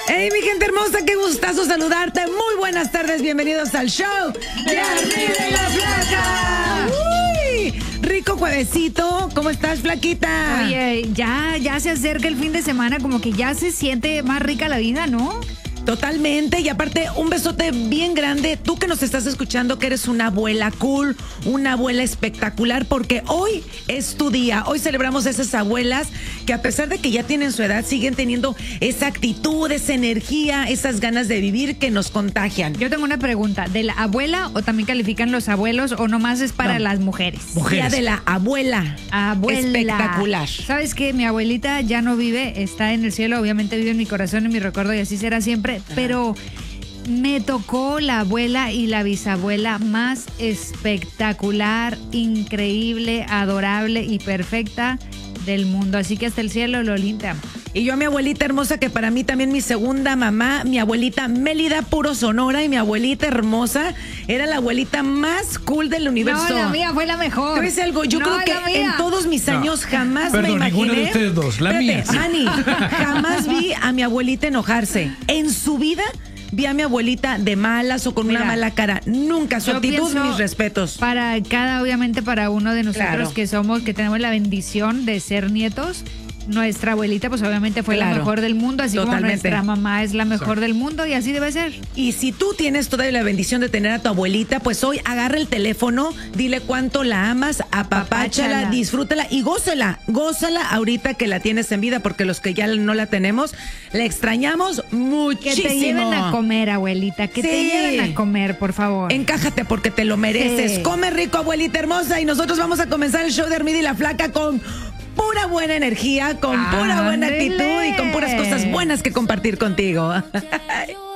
Hey, mi gente hermosa, qué gustazo saludarte. Muy buenas tardes, bienvenidos al show de Arriba y la Flaca. Uy, rico juevesito. ¿Cómo estás, flaquita? Oye, ya se acerca el fin de semana, como que ya se siente más rica la vida, ¿no? Totalmente, y aparte un besote bien grande, tú que nos estás escuchando, que eres una abuela cool, una abuela espectacular, porque hoy es tu día. Hoy celebramos a esas abuelas que, a pesar de que ya tienen su edad, siguen teniendo esa actitud, esa energía, esas ganas de vivir que nos contagian. Yo tengo una pregunta, ¿de la abuela o también califican los abuelos o nomás es para las mujeres? Día de la abuela. Abuela. Espectacular. ¿Sabes qué? Mi abuelita ya no vive, está en el cielo, obviamente vive en mi corazón, en mi recuerdo, y así será siempre. Pero me tocó la abuela y la bisabuela más espectacular, increíble, adorable y perfecta del mundo. Así que hasta el cielo lo limpia. Y yo a mi abuelita hermosa, que para mí también mi segunda mamá, mi abuelita Mélida Puro Sonora, y mi abuelita hermosa era la abuelita más cool del universo. No, la mía fue la mejor. ¿Te ves algo? Yo creo que en todos mis años jamás me imaginé. Ninguna de ustedes dos, la mía. Sí. Ani, jamás vi a mi abuelita enojarse. En su vida vi a mi abuelita de malas o con una mala cara. Nunca. Su actitud, mis respetos. Obviamente para uno de nosotros claro, que tenemos la bendición de ser nietos, nuestra abuelita pues obviamente fue la mejor del mundo, así totalmente, como nuestra mamá es la mejor del mundo, y así debe ser. Y si tú tienes todavía la bendición de tener a tu abuelita, pues hoy agarra el teléfono, dile cuánto la amas, apapáchala, disfrútala y gózala ahorita que la tienes en vida, porque los que ya no la tenemos, la extrañamos muchísimo. Que te lleven a comer, abuelita, que te lleven a comer, por favor. Encájate porque te lo mereces. Sí. Come rico, abuelita hermosa, y nosotros vamos a comenzar el show de Armida y la Flaca con pura buena energía, con pura buena actitud y con puras cosas buenas que compartir contigo.